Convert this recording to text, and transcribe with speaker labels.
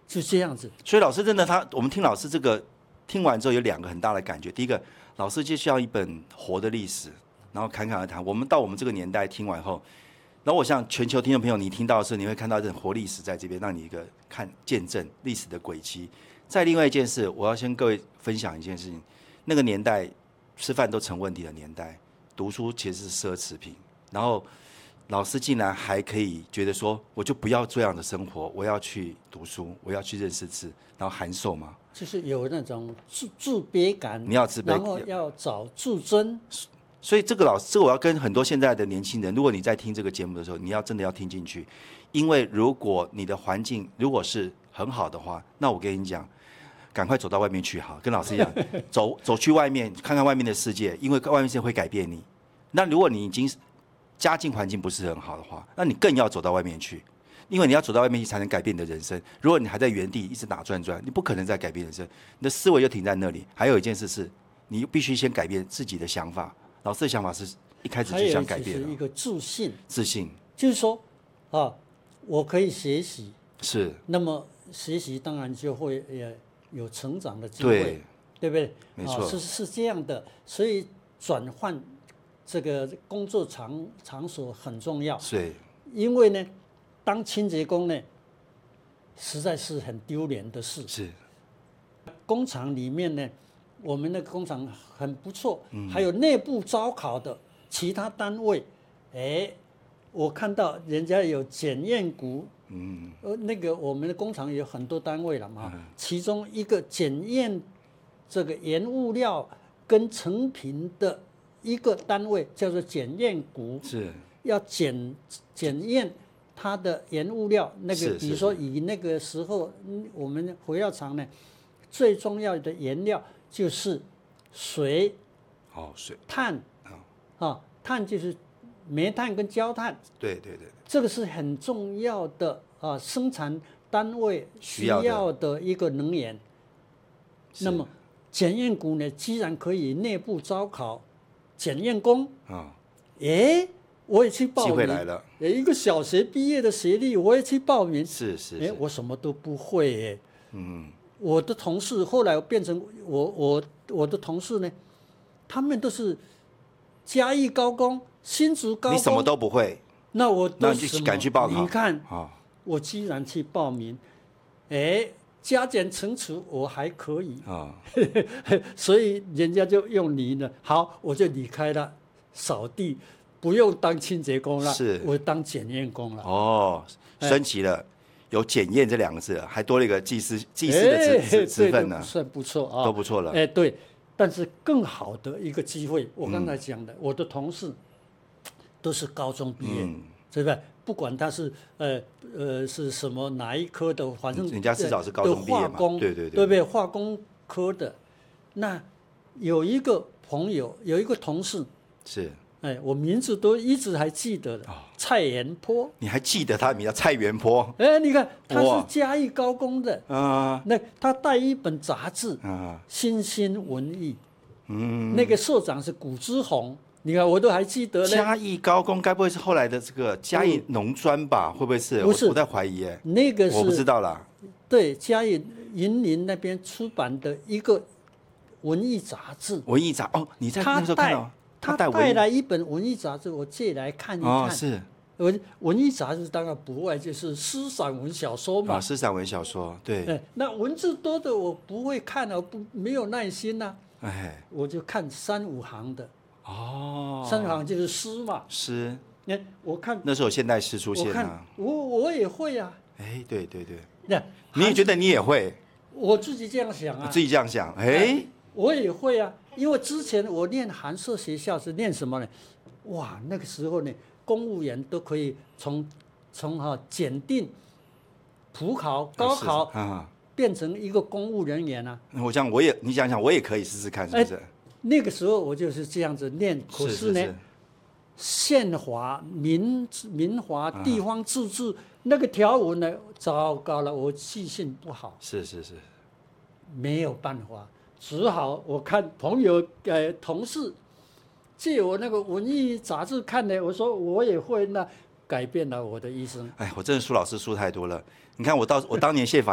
Speaker 1: 就这样子。
Speaker 2: 所以老师真的我们听老师这个听完之后有2个很大的感觉，第一个，老师就像一本活的历史，然后侃侃而谈。我们到我们这个年代听完后，然后我想全球听众朋友，你听到的是你会看到这种活历史在这边，让你一个见证历史的轨迹。再另外一件事，我要先各位分享一件事情，那个年代吃饭都成问题的年代，读书其实是奢侈品，然后老师竟然还可以觉得说，我就不要这样的生活，我要去读书，我要去认识字，然后函授嘛，
Speaker 1: 就是有那种自卑感，
Speaker 2: 你要自卑，
Speaker 1: 然后要找自尊。
Speaker 2: 所以这个我要跟很多现在的年轻人，如果你在听这个节目的时候，你要真的要听进去，因为如果你的环境如果是很好的话，那我跟你讲，赶快走到外面去好，跟老师一样，走去外面看看外面的世界，因为外面世界会改变你。那如果你已经家境环境不是很好的话，那你更要走到外面去，因为你要走到外面去才能改变你的人生。如果你还在原地一直打转，你不可能再改变人生，你的思维就停在那里。还有一件事是，你必须先改变自己的想法。老师的想法是一开始就想改变的，
Speaker 1: 还有一个自信，就是说啊，我可以学习，
Speaker 2: 是，
Speaker 1: 那么学习当然就会有成长的机会，对不对？
Speaker 2: 没错，
Speaker 1: 是这样的，所以转换这个工作场所很重要。
Speaker 2: 是，
Speaker 1: 因为呢，当清洁工呢，实在是很丢脸的事。
Speaker 2: 是，
Speaker 1: 工厂里面呢，我们那个工厂很不错，还有内部招考的其他单位，我看到人家有检验股，那个我们的工厂有很多单位了嘛，其中一个检验这个原物料跟成品的一个单位叫做检验股，
Speaker 2: 是
Speaker 1: 要检验它的原物料，那个比如说以那个时候我们肥料厂呢，最重要的原料就是水，
Speaker 2: 水、
Speaker 1: 碳，碳就是煤炭跟焦炭，
Speaker 2: 对，
Speaker 1: 这个是很重要的生产单位需要的一个能源。那么检验股呢，既然可以内部招考检验工，我也去报名，
Speaker 2: 机会来了。
Speaker 1: 一个小学毕业的学历，我也去报名。
Speaker 2: 是，
Speaker 1: 我什么都不会我的同事后来变成我的同事呢，他们都是嘉义高工、新竹高工，
Speaker 2: 你什么都不会，
Speaker 1: 那
Speaker 2: 你就敢去报考？
Speaker 1: 你看，我既然去报名，加减乘除我还可以所以人家就用你呢。好，我就离开了扫地，不用当清洁工了，我当检验工了。
Speaker 2: 升级了。有检验这2个字，还多了一个技师的职分呢，
Speaker 1: 算不错啊，
Speaker 2: 都不错了。
Speaker 1: 对，但是更好的一个机会，我刚才讲的，我的同事都是高中毕业，对不对？不管他是是什么哪一科的，反正
Speaker 2: 人家至少是高中毕业嘛，对
Speaker 1: 不对？化工科的，那有一个朋友，有一个同事
Speaker 2: 是。
Speaker 1: 我名字都一直还记得的，蔡元坡。
Speaker 2: 你还记得他的名叫蔡元坡？
Speaker 1: 你看他是嘉义高工的，那他带一本杂志，新兴文艺，那个社长是古之宏，你看我都还记得呢。
Speaker 2: 嘉义高工该不会是后来的这个嘉义农专吧？会不会是？
Speaker 1: 不是，
Speaker 2: 我在怀疑
Speaker 1: 那个是
Speaker 2: 我不知道啦。
Speaker 1: 对，嘉义云林那边出版的一个文艺杂志。
Speaker 2: 你在那时候看到？
Speaker 1: 他带来一本文艺杂志，我借来看一看。
Speaker 2: 是
Speaker 1: 文艺杂志，当然不外就是诗散文小说嘛。
Speaker 2: 诗散文小说，对。
Speaker 1: 那文字多的我不会看没有耐心呐。我就看3-5行的。3-5行就是诗嘛。
Speaker 2: 诗。
Speaker 1: 我看
Speaker 2: 那时候现代诗出现了。
Speaker 1: 我也会啊。
Speaker 2: 对。你也觉得你也会？
Speaker 1: 我自己这样想啊。
Speaker 2: 自己这样想，
Speaker 1: 我也会啊，因为之前我念寒舍学校是念什么呢？哇，那个时候呢，公务员都可以从检定、普考、高考变成一个公务人员啊。
Speaker 2: 你想想，我也可以试试看，是不是？
Speaker 1: 那个时候我就是这样子念，可是呢，宪法、民法、地方自治那个条文呢，糟糕了，我记性不好。
Speaker 2: 是，
Speaker 1: 没有办法。只好我看朋友同事借我那个文艺杂志看的，我说我也会，那改变了我的一生。
Speaker 2: 我真的苏老师书太多了。你看我当年宪法